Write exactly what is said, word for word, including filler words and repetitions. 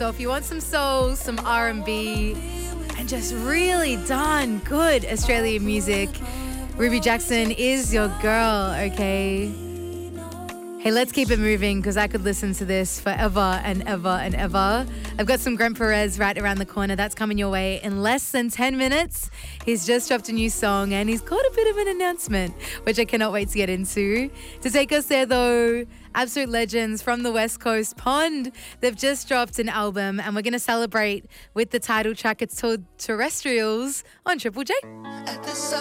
So if you want some soul, some R and B, and just really done good Australian music, Ruby Jackson is your girl, okay? Hey, let's keep it moving because I could listen to this forever and ever and ever. I've got some Grant Perez right around the corner. That's coming your way in less than ten minutes. He's just dropped a new song and he's got a bit of an announcement, which I cannot wait to get into. To take us there, though, absolute legends from the West Coast, Pond. They've just dropped an album and we're going to celebrate with the title track. It's called Terrestrials on Triple J.